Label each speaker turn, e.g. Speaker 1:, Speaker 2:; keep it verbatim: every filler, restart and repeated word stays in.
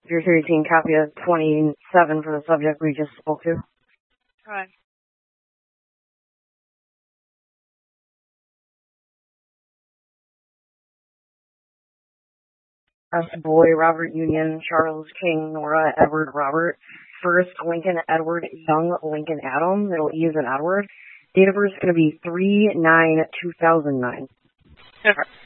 Speaker 1: Zero thirteen, copy of twenty-seven for the subject we just spoke to.
Speaker 2: Right.
Speaker 1: S. Boy, Robert Union, Charles King, Nora, Edward Robert, First Lincoln Edward Young, Lincoln Adam, middle E is an Edward. Date of birth is going to be three nine two thousand nine.
Speaker 2: Okay.